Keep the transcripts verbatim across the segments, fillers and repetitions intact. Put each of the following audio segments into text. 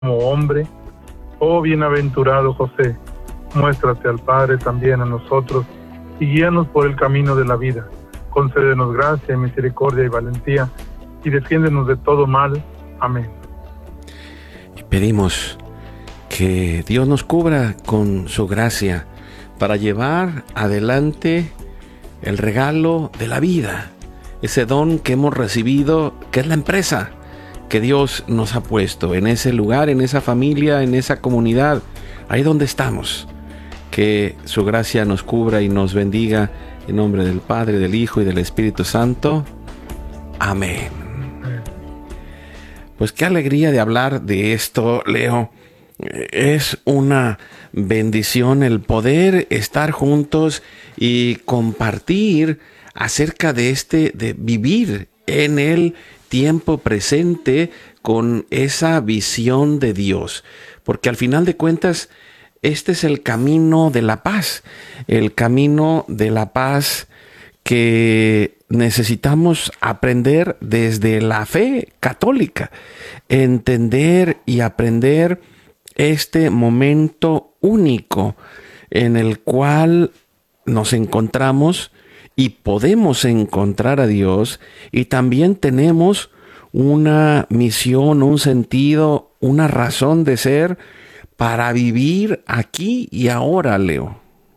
como hombre. Oh bienaventurado José, muéstrate al Padre también a nosotros y guíanos por el camino de la vida. Concédenos gracia, misericordia y valentía y defiéndenos de todo mal. Amén. Y pedimos que Dios nos cubra con su gracia para llevar adelante el regalo de la vida, ese don que hemos recibido, que es la empresa que Dios nos ha puesto en ese lugar, en esa familia, en esa comunidad, ahí donde estamos. Que su gracia nos cubra y nos bendiga en nombre del Padre, del Hijo y del Espíritu Santo. Amén. Pues qué alegría de hablar de esto, Leo. Es una bendición el poder estar juntos y compartir acerca de este, de vivir en el tiempo presente con esa visión de Dios. Porque al final de cuentas, este es el camino de la paz, el camino de la paz que necesitamos aprender desde la fe católica, entender y aprender este momento único en el cual nos encontramos y podemos encontrar a Dios, y también tenemos una misión, un sentido, una razón de ser para vivir aquí y ahora, Leo.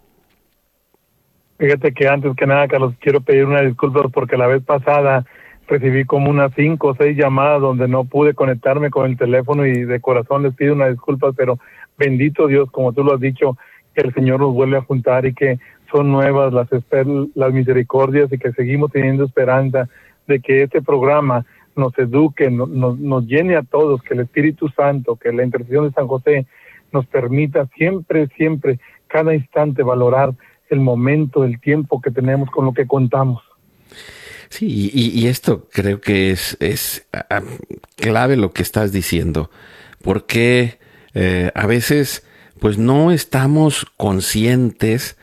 Fíjate que antes que nada, Carlos, quiero pedir una disculpa porque la vez pasada recibí como unas cinco o seis llamadas donde no pude conectarme con el teléfono, y de corazón les pido una disculpa, pero bendito Dios, como tú lo has dicho, que el Señor nos vuelve a juntar y que son nuevas las, esper- las misericordias, y que seguimos teniendo esperanza de que este programa nos eduque, no, nos, nos llene a todos, que el Espíritu Santo, que la intercesión de San José nos permita siempre, siempre, cada instante valorar el momento, el tiempo que tenemos con lo que contamos. Sí, y, y esto creo que es, es uh, clave lo que estás diciendo, porque eh, a veces pues no estamos conscientes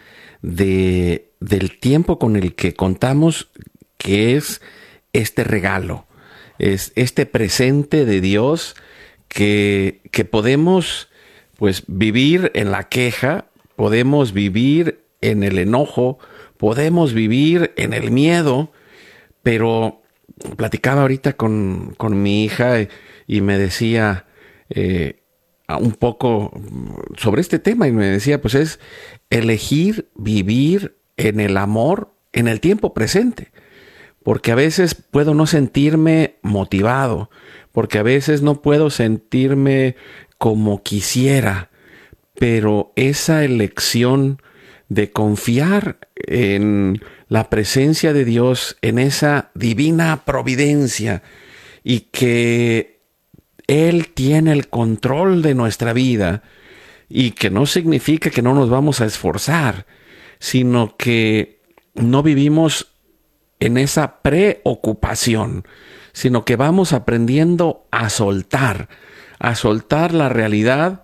de, del tiempo con el que contamos, que es este regalo, es este presente de Dios que, que podemos pues vivir en la queja, podemos vivir en el enojo, podemos vivir en el miedo. Pero platicaba ahorita con, con mi hija y, y me decía eh, un poco sobre este tema, y me decía, pues es elegir vivir en el amor en el tiempo presente, porque a veces puedo no sentirme motivado, porque a veces no puedo sentirme como quisiera, pero esa elección de confiar en la presencia de Dios, en esa divina providencia, y que Él tiene el control de nuestra vida, y que no significa que no nos vamos a esforzar, sino que no vivimos en esa preocupación, sino que vamos aprendiendo a soltar, a soltar la realidad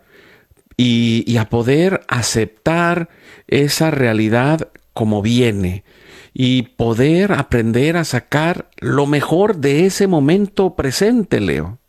y, y a poder aceptar esa realidad como viene, y poder aprender a sacar lo mejor de ese momento presente, Leo.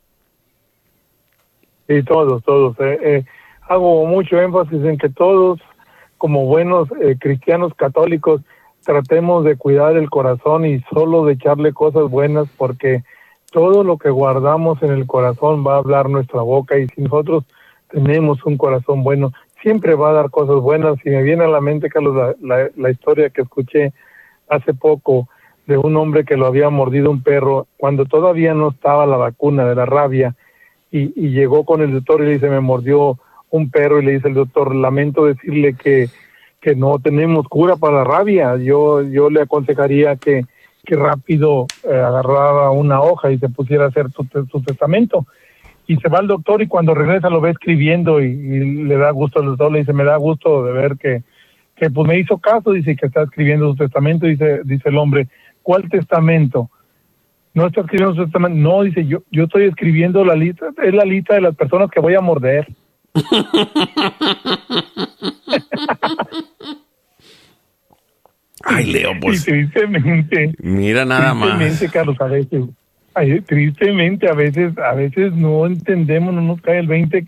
Sí, todos, todos. Eh, eh, hago mucho énfasis en que todos, como buenos eh, cristianos católicos, tratemos de cuidar el corazón y solo de echarle cosas buenas, porque todo lo que guardamos en el corazón va a hablar nuestra boca, y si nosotros tenemos un corazón bueno, siempre va a dar cosas buenas. Y me viene a la mente, Carlos, la, la, la historia que escuché hace poco de un hombre que lo había mordido un perro cuando todavía no estaba la vacuna de la rabia, y, y llegó con el doctor y le dice, me mordió un perro, y le dice el doctor, lamento decirle que, que no tenemos cura para la rabia, yo, yo le aconsejaría que, que rápido eh, agarrara una hoja y se pusiera a hacer su, su testamento. Y se va al doctor, y cuando regresa lo ve escribiendo, y, y le da gusto al doctor, le dice, me da gusto de ver que, que pues me hizo caso, dice que está escribiendo su testamento. Dice, dice el hombre, ¿cuál testamento? ¿No está escribiendo su testamento? No, dice, yo, yo estoy escribiendo la lista, es la lista de las personas que voy a morder. Ay, Leo, pues. Y tristemente, Mira nada tristemente, más. Carlos, a veces, Ay, tristemente a veces, a veces no entendemos, no nos cae el veinte